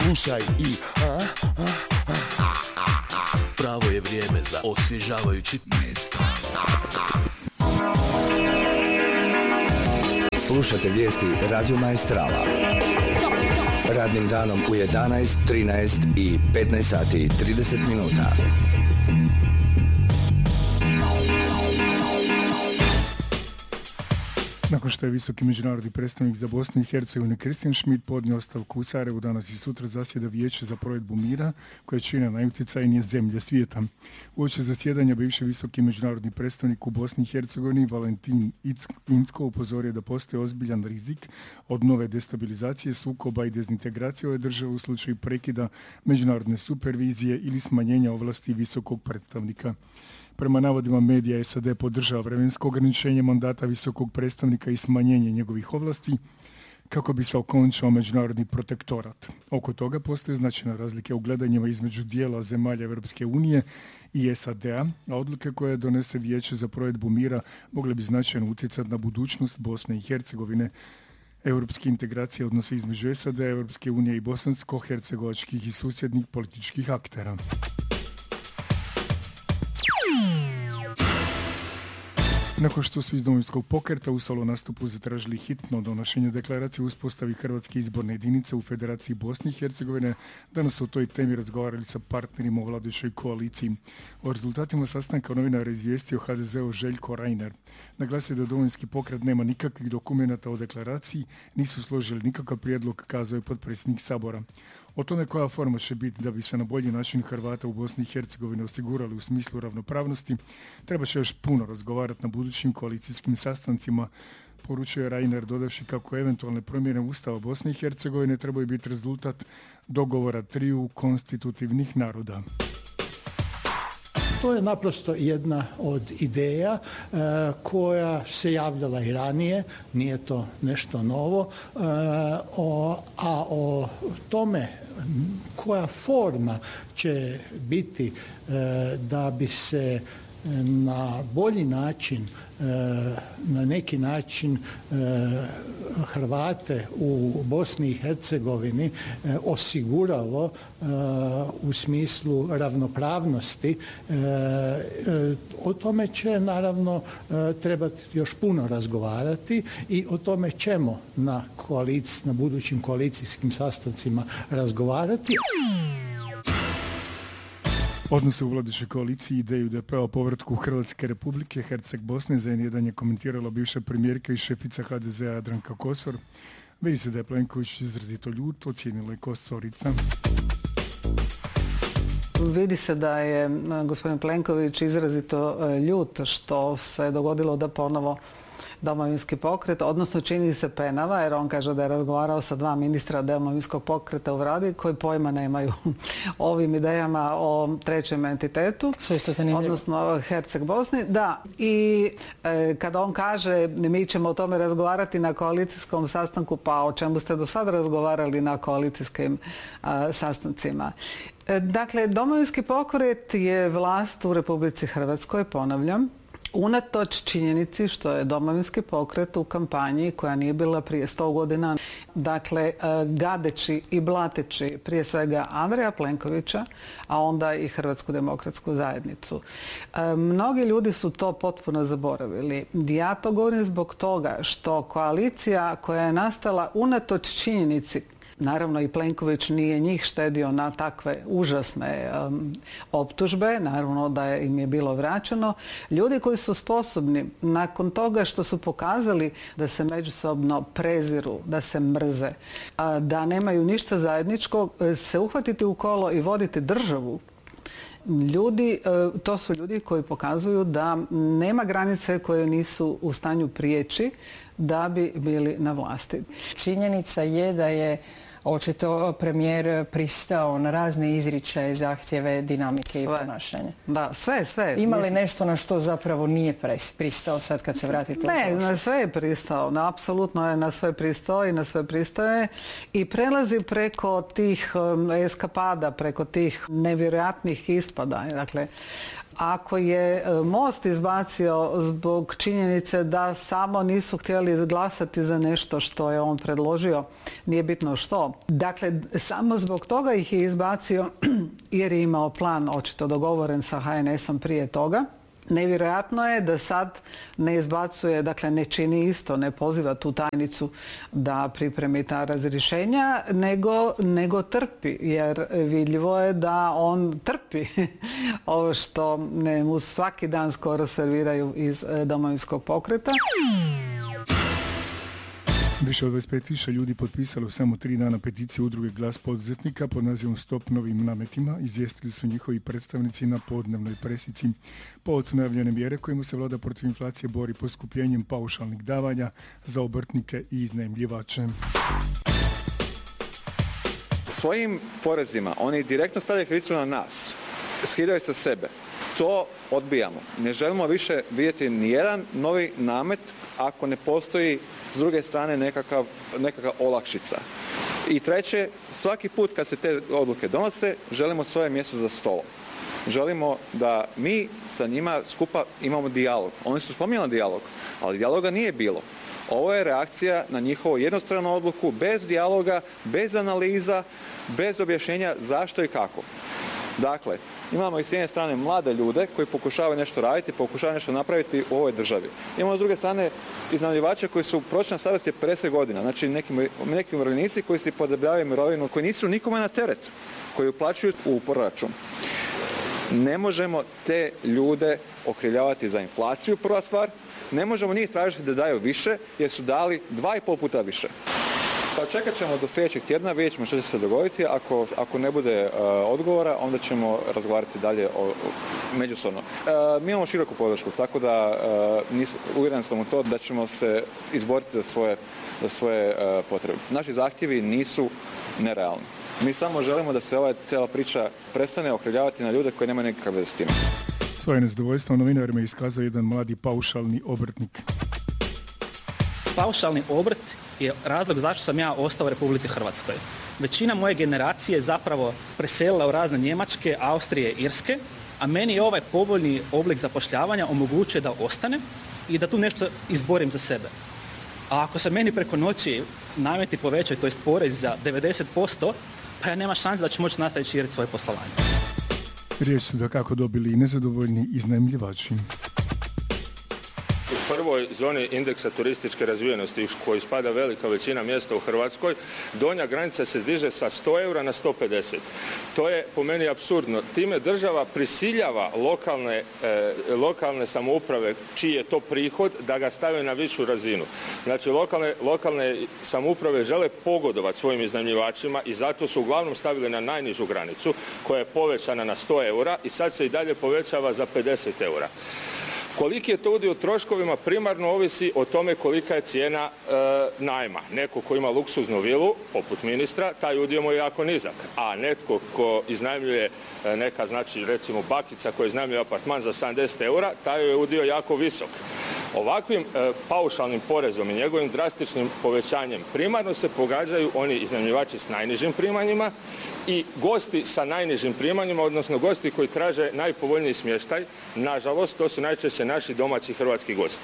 slušaj i pravo je vrijeme za osvježavajući Maestral. Slušate vijesti Radio Maestrala. Radnim danom u 11, 13 i 15 sati i 30 minuta. Nakon što je visoki međunarodni predstavnik za Bosnu i Hercegovinu Christian Schmidt podnio ostavku u Sarajevu, danas i sutra zasjeda Vijeće za provedbu mira koje čine najutjecajnije zemlje svijeta. Uoči zasjedanja bivši visoki međunarodni predstavnik u Bosni i Hercegovini Valentin Incko upozorio da postoji ozbiljan rizik od nove destabilizacije, sukoba i dezintegracije ove države u slučaju prekida međunarodne supervizije ili smanjenja ovlasti visokog predstavnika. Prema navodima medija, SAD podržava vremensko ograničenje mandata visokog predstavnika i smanjenje njegovih ovlasti kako bi se okončao međunarodni protektorat. Oko toga postoje značajne razlike u gledanjima između dijela zemalja Europske unije i SAD-a, a odluke koje donese Vijeće za provedbu mira mogle bi značajno utjecati na budućnost Bosne i Hercegovine. Europske integracije odnose između SAD-a, Europske unije i bosansko-hercegovačkih i susjednih političkih aktera. Nakon što su iz Domovinskog pokreta u solo nastupu zatražili hitno donošenje deklaracije o uspostavi Hrvatske izborne jedinice u Federaciji Bosne i Hercegovine, danas su o toj temi razgovarali sa partnerima u vladajućoj koaliciji. O rezultatima sastanka novinar izvijestio HDZ-u Željko Reiner. Naglasio da Domovinski pokret nema nikakvih dokumenata o deklaraciji, nisu složili nikakav prijedlog, kazao je potpredsjednik Sabora. O tome koja forma će biti da bi se na bolji način Hrvata u Bosni i Hercegovini osigurali u smislu ravnopravnosti, treba će još puno razgovarati na budućim koalicijskim sastancima, poručuje Reiner, dodavši kako eventualne promjene Ustava Bosne i Hercegovine trebaju biti rezultat dogovora triju konstitutivnih naroda. To je naprosto jedna od ideja koja se javljala i ranije, nije to nešto novo, a o tome koja forma će biti da bi se na bolji način, na neki način Hrvate u Bosni i Hercegovini osiguralo u smislu ravnopravnosti. O tome će naravno trebati još puno razgovarati i o tome ćemo na budućim koalicijskim sastancima razgovarati. Odnose u vladajućoj koaliciji ideju DP-a o povratku Hrvatske republike Herceg Bosne za N1 je komentirala bivša premijerka i šefica HDZ-a Jadranka Kosor. Vidi se da je Plenković izrazito ljut, ocijenila je Kosorica. Vidi se da je gospodin Plenković izrazito ljut što se dogodilo da ponovo Domovinski pokret, odnosno čini se penava, jer on kaže da je razgovarao sa dva ministra Domovinskog pokreta u Vladi koji pojma nemaju o ovim idejama o trećem entitetu, odnosno Herceg Bosni. Da, i kada on kaže mi ćemo o tome razgovarati na koalicijskom sastanku, pa o čemu ste do sada razgovarali na koalicijskim sastancima. Dakle, Domovinski pokret je vlast u Republici Hrvatskoj, ponavljam, unatoč činjenici što je Domovinski pokret u kampanji koja nije bila prije 100 godina, dakle gadeći i blateći prije svega Andreja Plenkovića, a onda i Hrvatsku demokratsku zajednicu. Mnogi ljudi su to potpuno zaboravili. Ja to govorim zbog toga što koalicija koja je nastala unatoč činjenici, naravno i Plenković nije njih štedio na takve užasne optužbe, naravno da im je bilo vraćeno. Ljudi koji su sposobni nakon toga što su pokazali da se međusobno preziru, da se mrze, da nemaju ništa zajedničko, se uhvatiti u kolo i voditi državu, to su ljudi koji pokazuju da nema granice koje nisu u stanju prijeći da bi bili na vlasti. Činjenica je da je očito premijer pristao na razne izričaje, zahtjeve, dinamike i ponašanja. Da, sve. Ima li nešto na što zapravo nije pristao sad kad se vratite u prošlost? Ne, na sve je pristao. Apsolutno je na sve pristao i na sve pristaje i prelazi preko tih eskapada, preko tih nevjerojatnih ispada. Dakle, ako je Most izbacio zbog činjenice da samo nisu htjeli glasati za nešto što je on predložio, nije bitno što. Dakle, samo zbog toga ih je izbacio jer je imao plan očito dogovoren sa HNS-om prije toga. Nevjerojatno je da sad ne izbacuje, dakle ne čini isto, ne poziva tu tajnicu da pripremi ta razrješenja, nego trpi, jer vidljivo je da on trpi ovo što mu svaki dan skoro serviraju iz Domovinskog pokreta. Više od 25.000 ljudi potpisalo samo 3 dana peticiju udruge Glas poduzetnika pod nazivom Stop novim nametima. Izvijestili su njihovi predstavnici na podnevnoj presici. Povod su najavljene mjere kojima se vlada protiv inflacije bori poskupljenjem paušalnih davanja za obrtnike i iznajmljivače. Svojim porezima oni direktno stavljaju krivicu na nas, skidaju sa sebe. To odbijamo. Ne želimo više vidjeti nijedan novi namet ako ne postoji s druge strane nekakav olakšica. I treće, svaki put kad se te odluke donose, želimo svoje mjesto za stolom. Želimo da mi sa njima skupa imamo dijalog. Oni su spominjali dijalog, ali dijaloga nije bilo. Ovo je reakcija na njihovu jednostranu odluku, bez dijaloga, bez analiza, bez objašnjenja zašto i kako. Dakle, imamo i s jedne strane mlade ljude koji pokušavaju nešto raditi, pokušavaju nešto napraviti u ovoj državi. Imamo s druge strane iznajmljivače koji su prosječna starost je 50 godina, znači neki umirovljenici koji si podobljavaju mirovinu, koji nisu nikome na teret, koji uplaćuju u proračun. Ne možemo te ljude okrivljavati za inflaciju, prva stvar. Ne možemo njih tražiti da daju više jer su dali 2,5 puta više. Pa čekat ćemo do sljedećeg tjedna, vidjet ćemo što će se dogoditi. Ako ne bude odgovora, onda ćemo razgovarati dalje međusobno. Mi imamo široku podršku, tako da uvjeren sam u to da ćemo se izboriti za svoje potrebe. Naši zahtjevi nisu nerealni. Mi samo želimo da se ova cijela priča prestane okrivljavati na ljude koji nemaju nikakve veze s tim. Svoje nezadovoljstvo novinarima je iskazao jedan mladi paušalni obrtnik. Paušalni obrt je razlog zašto sam ja ostao u Republici Hrvatskoj. Većina moje generacije je zapravo preselila u razne Njemačke, Austrije, Irske, a meni je ovaj povoljni oblik zapošljavanja omogućuje da ostanem i da tu nešto izborim za sebe. A ako se meni preko noći nameti povećaju, to jest porez za 90%, pa ja nema šanse da ću moći nastaviti širiti svoje poslovanje. Riječ su da kako dobili i nezadovoljni iznajmljivači. U prvoj zoni indeksa turističke razvijenosti u koji spada velika većina mjesta u Hrvatskoj, donja granica se diže sa 100 eura na 150. To je po meni apsurdno. Time država prisiljava lokalne samouprave čiji je to prihod da ga stave na višu razinu. Znači lokalne samouprave žele pogodovati svojim iznajmljivačima i zato su uglavnom stavili na najnižu granicu koja je povećana na 100 eura i sad se i dalje povećava za 50 eura. Koliki je to udio u troškovima primarno ovisi o tome kolika je cijena najma. Neko ko ima luksuznu vilu, poput ministra, taj udio mu je jako nizak. A netko ko iznajmljuje neka, znači recimo bakica koja iznajmljuje apartman za 70 eura, taj je udio jako visok. Ovakvim paušalnim porezom i njegovim drastičnim povećanjem primarno se pogađaju oni iznajmljivači s najnižim primanjima i gosti sa najnižim primanjima, odnosno gosti koji traže najpovoljniji smještaj. Nažalost, to su najčešće naši domaći hrvatski gosti.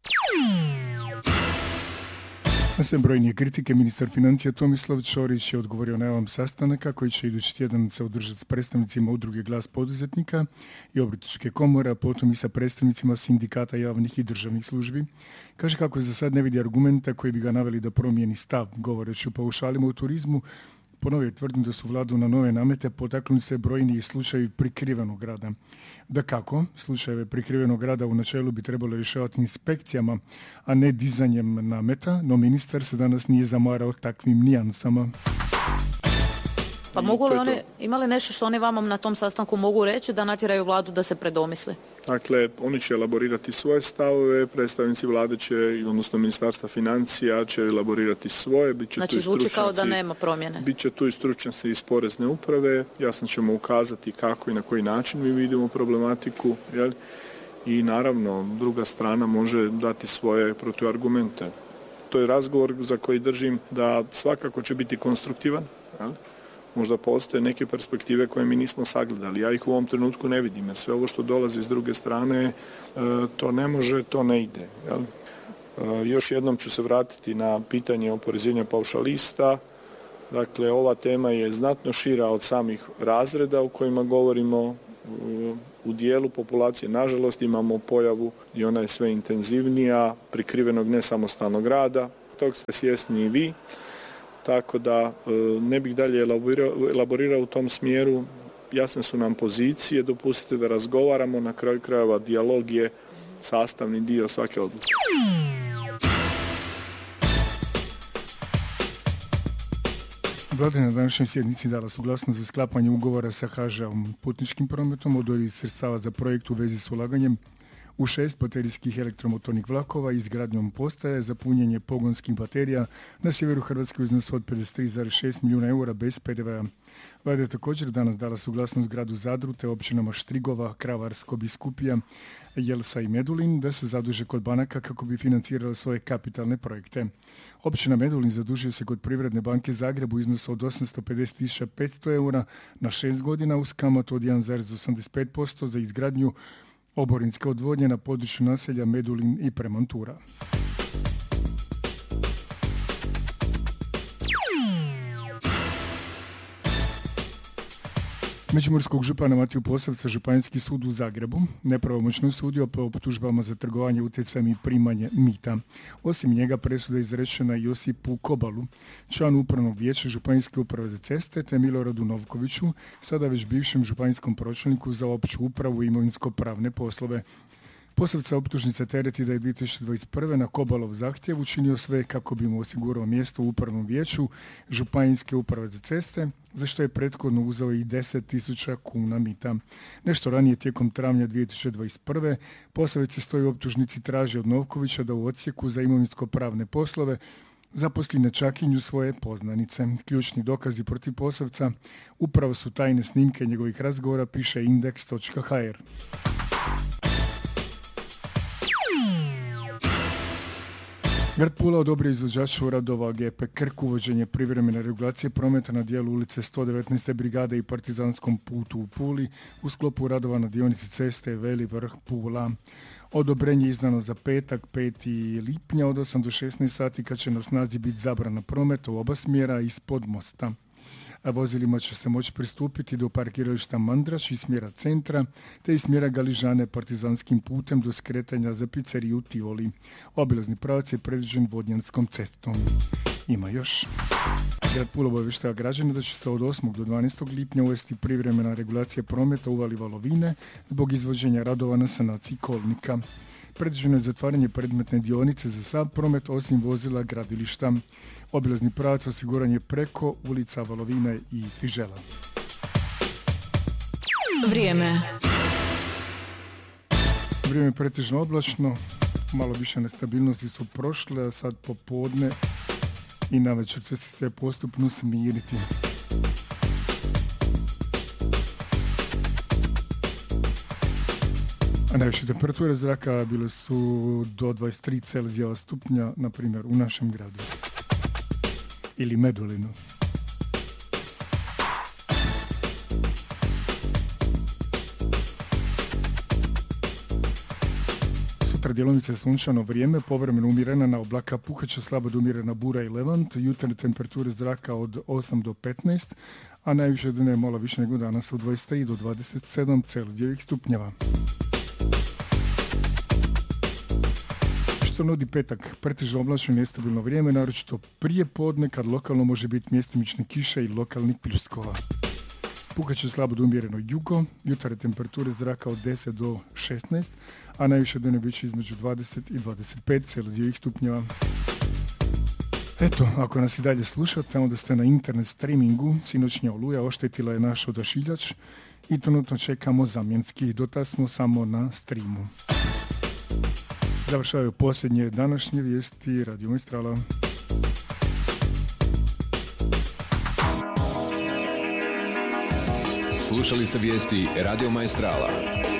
Na sve brojnije kritike ministar financija Tomislav Ćorić je odgovorio na ovom sastanaka koji će idući tjedan se održati s predstavnicima udruge Glas poduzetnika i Obrtničke komore, a potom i sa predstavnicima sindikata javnih i državnih službi. Kaže kako za sad ne vidi argumenta koji bi ga naveli da promijeni stav, govoreći o paušalima u turizmu. Ponovio je tvrdnju da su vladu na nove namete potaknuli se brojniji slučajevi prikrivenog rada. Dakako, slučajeve prikrivenog rada u načelu bi trebalo rješavati inspekcijama, a ne dizanjem nameta, no ministar se danas nije zamarao takvim nijansama. Pa mogu li oni, imali nešto što oni vama na tom sastanku mogu reći da natjeraju vladu da se predomisli? Dakle, oni će elaborirati svoje stavove, predstavnici vlade će, odnosno ministarstva financija će elaborirati svoje. Znači zvuči kao da nema promjene. Biće tu i stručnjaci iz porezne uprave, jasno ćemo ukazati kako i na koji način mi vidimo problematiku, jel? I naravno druga strana može dati svoje protuargumente. To je razgovor za koji držim da svakako će biti konstruktivan, jel? možda postoje neke perspektive koje mi nismo sagledali. Ja ih u ovom trenutku ne vidim, jer sve ovo što dolazi s druge strane, to ne može, to ne ide. Jel? Još jednom ću se vratiti na pitanje oporezivanja paušalista. Dakle, ova tema je znatno šira od samih razreda u kojima govorimo. U dijelu populacije, nažalost, imamo pojavu i ona je sve intenzivnija, prikrivenog nesamostalnog rada. Tog ste svjesni i vi, tako da ne bih dalje elaborirao u tom smjeru. Jasne su nam pozicije, dopustite da razgovaramo, na kraju krajeva dijalog je sastavni dio svake odluke. Vlada je na današnjoj sjednici dala suglasnost za sklapanje ugovora sa HŽ-om putničkim prometom o dodjeli sredstava za projekt u vezi s ulaganjem u 6 baterijskih elektromotornih vlakova i izgradnjom postaje za punjenje pogonskih baterija na sjeveru Hrvatske u iznosu od 53,6 milijuna eura bez PDV-a. Vlada je također danas dala suglasnost gradu Zadru te općinama Štrigova, Kravarsko, Biskupija, Jelsa i Medulin da se zaduže kod banaka kako bi financirala svoje kapitalne projekte. Općina Medulin zadužuje se kod Privredne banke Zagreb u iznosu od 850.500 eura na 6 godina uz kamatu od 1,85% za izgradnju oborinske odvodnje na području naselja Medulin i Premontura. Međimurskog župana Matiju Posavca Županijski sud u Zagrebu nepravomoćno sudio po optužbama za trgovanje utjecajem i primanje mita. Osim njega presuda je izrečena Josipu Kobalu, članu upravnog vijeća Županijske uprave za ceste, te Miloradu Novkoviću, sada već bivšem županijskom pročelniku za opću upravu i imovinsko-pravne poslove. Posavca optužnica tereti da je 2021. na Kobalov zahtjev učinio sve kako bi mu osigurao mjesto u upravnom vijeću Županijske uprave za ceste, za što je prethodno uzeo i 10.000 kuna mita. Nešto ranije tijekom travnja 2021. Posavec stoji u optužnici traži od Novkovića da u odsjeku za imovinsko-pravne poslove zaposli na Čakinju svoje poznanice. Ključni dokazi protiv Posavca upravo su tajne snimke njegovih razgovora, piše Index.hr. Grad Pula odobrio izvođaču radova GP Krk uvođenje privremene regulacije prometa na dijelu ulice 119. brigade i Partizanskom putu u Puli u sklopu radova na dionici ceste Veli Vrh Pula. Odobrenje je izdano za petak 5. lipnja od 8 do 16 sati kad će na snazi biti zabrana prometa u oba smjera ispod mosta. A vozilima će se moći pristupiti do parkirališta Mandrač iz smjera centra te iz smjera Galižane Partizanskim putem do skretanja za pizzeriju Tivoli. Obilazni pravac je predviđen Vodnjanskom cestom. Ima još. Grad Pula obavještava građane da će se od 8. do 12. lipnja uvesti privremena regulacija prometa u Vali Valovine zbog izvođenja radova na sanaciji kolnika. Predviđeno je zatvaranje predmetne dionice za sav promet osim vozila gradilišta. Obilazni pravac osiguran je preko ulica Valovine i Fižela. Vrijeme je pretežno oblačno, malo više nestabilnosti su prošle, a sad popodne i navečer će se sve postupno smiriti. A najviše temperature zraka bile su do 23 Celzijeva stupnja, na primjer u našem gradu. Ili Medulinu. Sutra djelomice sunčano vrijeme, povremeno umjerena na oblaka puhaća, slabo do umjerena bura i levant, jutarnje temperature zraka od 8 do 15, a najviše dne malo više nego danas od 23 do 27 Celzijevih stupnjeva. Što nudi petak, pretežno oblačno i nestabilno vrijeme, naročito prije podne kad lokalno može biti mjestimične kiše i lokalnih pljuskova. Puhaće slabo do umjereno jugo, jutarnje temperature zraka od 10 do 16, a najviše dane bit će između 20 i 25 Celzijevih stupnjeva. Eto, ako nas i dalje slušate, onda ste na internet streamingu, sinoćnja oluja oštetila je naš odašiljač i trenutno čekamo zamjenski, do tada smo samo na streamu. Završavaju posljednje današnje vijesti Radio Majstrala. Slušali ste vijesti Radio Majstrala.